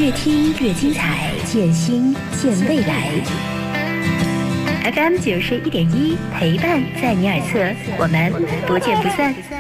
越听越精彩，见心见未来。FM 91.1陪伴在你耳侧，我们不见不散。